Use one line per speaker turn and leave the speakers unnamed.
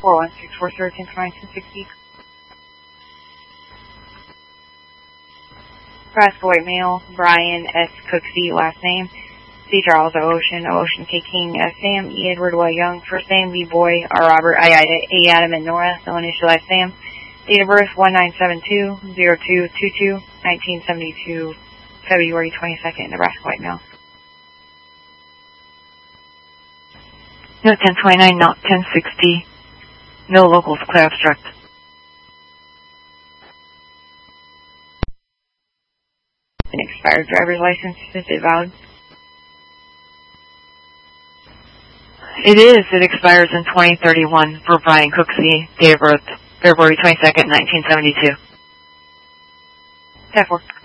4164 Nebraska white male, Brian S. Cooksey, last name. C. Charles O. Ocean, O. Ocean K. King, S. Sam, E. Edward Y. Young, first name, B. Boy, R. Robert, I. Ida, A. Adam, and Nora, so initialized Sam. Date of birth, 1972-02-22, 1972, February 22nd, Nebraska white male.
Note 1029, not 1060. No locals, clear abstract.
An expired driver's license, is it valid?
It is. It expires in 2031 for Brian Cooksey, date of birth, February 22nd, 1972.
10-4.